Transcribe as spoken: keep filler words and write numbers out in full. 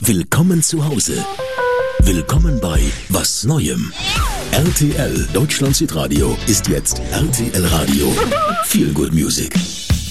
Willkommen zu Hause. Willkommen bei Was Neuem. R T L Deutschland Südradio ist jetzt R T L Radio. Feel Good Music.